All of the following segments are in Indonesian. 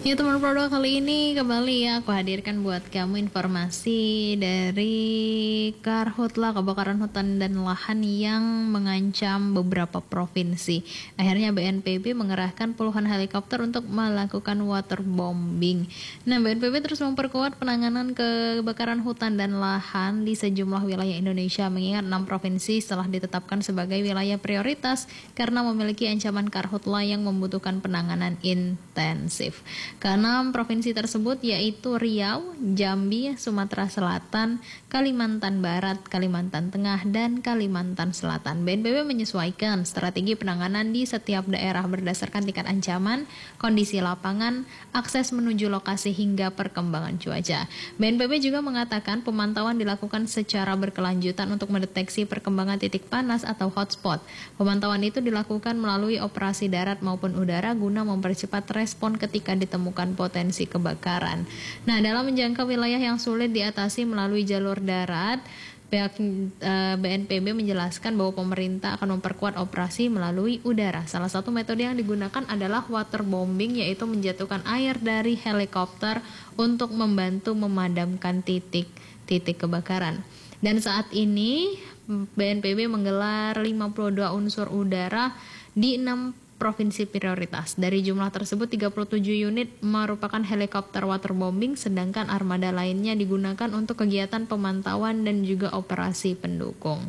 Ya teman produk kali ini kembali ya aku hadirkan buat kamu informasi dari Karhutla, kebakaran hutan dan lahan yang mengancam beberapa provinsi. Akhirnya BNPB mengerahkan puluhan helikopter untuk melakukan waterbombing. Nah, BNPB terus memperkuat penanganan kebakaran hutan dan lahan di sejumlah wilayah Indonesia, mengingat 6 provinsi setelah ditetapkan sebagai wilayah prioritas karena memiliki ancaman Karhutla yang membutuhkan penanganan intensif. Keenam provinsi tersebut yaitu Riau, Jambi, Sumatera Selatan, Kalimantan Barat, Kalimantan Tengah, dan Kalimantan Selatan. BNPB menyesuaikan strategi penanganan di setiap daerah berdasarkan tingkat ancaman, kondisi lapangan, akses menuju lokasi hingga perkembangan cuaca. BNPB juga mengatakan pemantauan dilakukan secara berkelanjutan untuk mendeteksi perkembangan titik panas atau hotspot. Pemantauan itu dilakukan melalui operasi darat maupun udara guna mempercepat respon ketika ditemukan potensi kebakaran. Nah, dalam menjangkau wilayah yang sulit diatasi melalui jalur darat, pihak BNPB menjelaskan bahwa pemerintah akan memperkuat operasi melalui udara. Salah satu metode yang digunakan adalah waterbombing, yaitu menjatuhkan air dari helikopter untuk membantu memadamkan titik-titik kebakaran. Dan saat ini BNPB menggelar 52 unsur udara di 6 provinsi prioritas. Dari jumlah tersebut 37 unit merupakan helikopter waterbombing, sedangkan armada lainnya digunakan untuk kegiatan pemantauan dan juga operasi pendukung.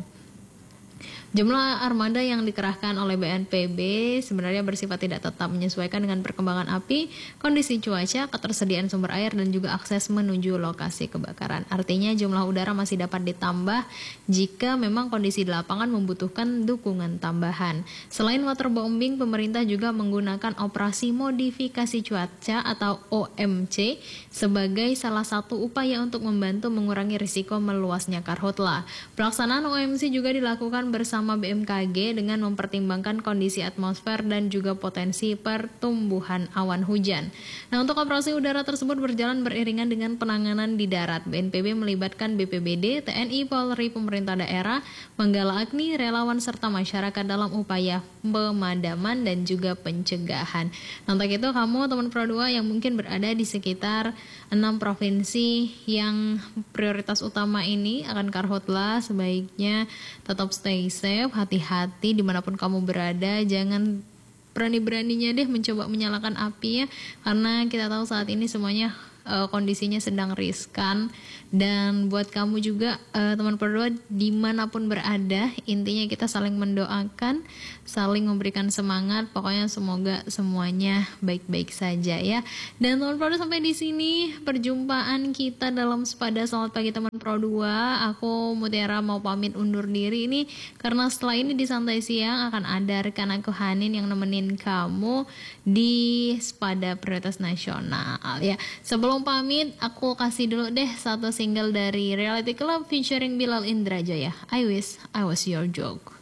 Jumlah armada yang dikerahkan oleh BNPB sebenarnya bersifat tidak tetap, menyesuaikan dengan perkembangan api, kondisi cuaca, ketersediaan sumber air, dan juga akses menuju lokasi kebakaran. Artinya jumlah udara masih dapat ditambah jika memang kondisi di lapangan membutuhkan dukungan tambahan. Selain waterbombing, pemerintah juga menggunakan operasi modifikasi cuaca atau OMC sebagai salah satu upaya untuk membantu mengurangi risiko meluasnya karhutla. Pelaksanaan OMC juga dilakukan bersama BMKG dengan mempertimbangkan kondisi atmosfer dan juga potensi pertumbuhan awan hujan. Nah, untuk operasi udara tersebut berjalan beriringan dengan penanganan di darat. BNPB melibatkan BPBD, TNI, Polri, pemerintah daerah, Manggala Agni, relawan serta masyarakat dalam upaya pemadaman dan juga pencegahan. Nah, untuk itu kamu teman Pro 2 yang mungkin berada di sekitar 6 provinsi yang prioritas utama ini akan karhutla, sebaiknya tetap stay safe, hati-hati dimanapun kamu berada, jangan berani-beraninya deh mencoba menyalakan api ya, karena kita tahu saat ini semuanya kondisinya sedang riskan. Dan buat kamu juga teman Pro 2 dimanapun berada, intinya kita saling mendoakan, saling memberikan semangat, pokoknya semoga semuanya baik-baik saja ya. Dan teman Pro 2, sampai di sini perjumpaan kita dalam Sepada Selamat Pagi teman Pro 2. Aku Mutiara mau pamit undur diri ini karena setelah ini di Santai Siang akan ada rekan aku Hanin yang nemenin kamu di Sepada Prioritas Nasional ya. Sebelum pamit, aku kasih dulu deh satu single dari Reality Club featuring Bilal Indrajaya. I wish I was your joke.